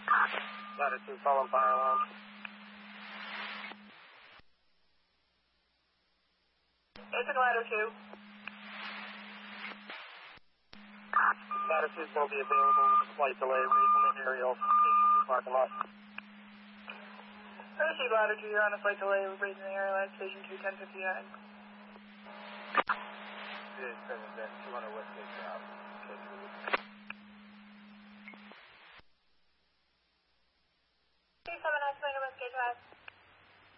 Ladder 2, calling fire alarm. It's Ladder 2. Ladder 2 is going to be available with a slight delay, raising the aerial station parking lot. Receive Ladder 2, you're on a flight delay, raising the aerial at Station 2, 1059. It is President 200 West Gate Drive. K7 West Gate Drive.